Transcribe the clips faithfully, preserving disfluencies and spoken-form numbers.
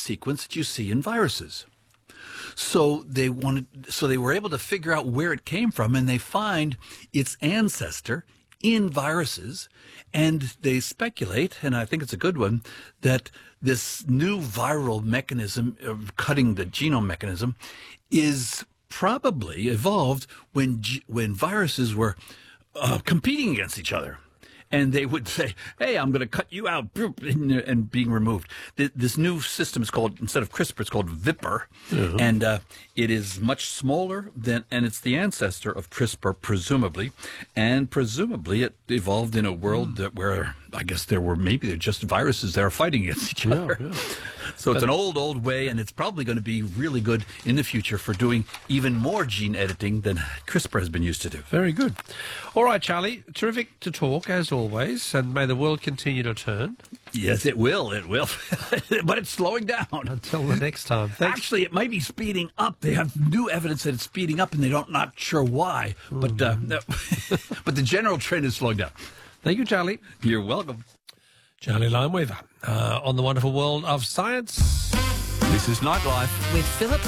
sequence that you see in viruses. So they wanted, so they were able to figure out where it came from, and they find its ancestor in viruses, and they speculate, and I think it's a good one, that this new viral mechanism of cutting the genome mechanism is probably evolved when when viruses were uh, competing against each other. And they would say, hey, I'm going to cut you out, and, and being removed. This new system is called, instead of CRISPR, it's called Vipper. Uh-huh. And uh, it is much smaller than, and it's the ancestor of CRISPR, presumably. And presumably it evolved in a world mm. that where, I guess there were, maybe they're just viruses that are fighting against each other. Yeah, yeah. So it's an old, old way, and it's probably going to be really good in the future for doing even more gene editing than CRISPR has been used to do. Very good. All right, Charlie, terrific to talk, as always, and may the world continue to turn. Yes, it will, it will. But it's slowing down. Until the next time. Thanks. Actually, it might be speeding up. They have new evidence that it's speeding up, and they don't not sure why. Mm. But, uh, no. But the general trend is slowing down. Thank you, Charlie. You're welcome. Charlie Lineweaver, uh, on the wonderful world of science. This is Nightlife with Philip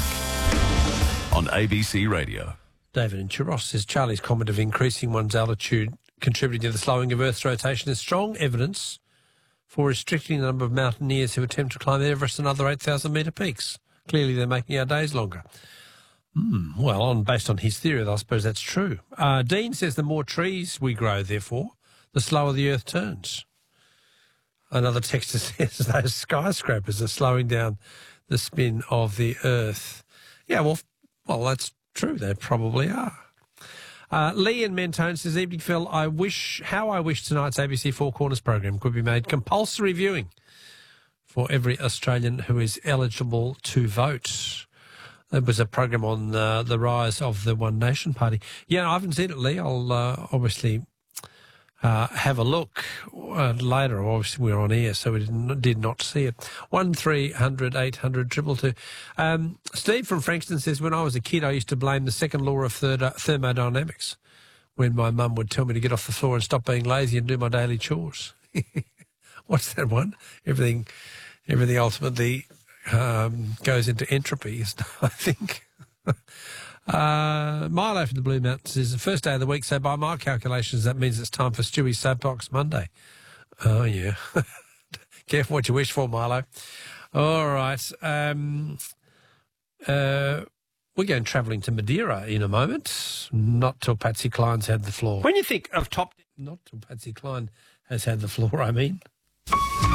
Clark on A B C Radio. David in Churros says Charlie's comment of increasing one's altitude contributing to the slowing of Earth's rotation is strong evidence for restricting the number of mountaineers who attempt to climb Everest and other eight thousand metre peaks. Clearly they're making our days longer. Mm, well, on, based on his theory, I suppose that's true. Uh, Dean says the more trees we grow, therefore, the slower the Earth turns. Another texter says those skyscrapers are slowing down the spin of the Earth. Yeah, well, well, that's true. They probably are. Uh, Lee in Mentone says, evening, Phil, I wish, how I wish tonight's A B C Four Corners program could be made compulsory viewing for every Australian who is eligible to vote. There was a program on uh, the rise of the One Nation Party. Yeah, I haven't seen it, Lee. I'll uh, obviously... Uh, have a look uh, later. Obviously, we're on air, so we did, did not see it. One three hundred eight hundred triple two. Um, Steve from Frankston says, when I was a kid, I used to blame the second law of third, thermodynamics when my mum would tell me to get off the floor and stop being lazy and do my daily chores. What's that one? Everything, everything ultimately um, goes into entropy, I think. Uh, Milo from the Blue Mountains is the first day of the week, so by my calculations, that means it's time for Stewie's Soapbox Monday. Oh, yeah. Careful what you wish for, Milo. All right. Um, uh, we're going travelling to Madeira in a moment, not till Patsy Cline's had the floor. When you think of top... Not till Patsy Cline has had the floor, I mean...